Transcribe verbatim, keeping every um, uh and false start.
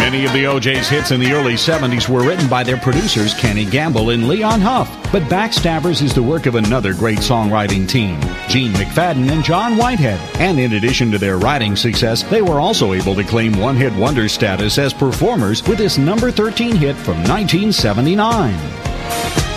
Many of the O J's hits in the early seventies were written by their producers Kenny Gamble and Leon Huff. But Backstabbers is the work of another great songwriting team, Gene McFadden and John Whitehead. And in addition to their writing success, they were also able to claim one-hit wonder status as performers with this number thirteen hit from nineteen seventy-nine.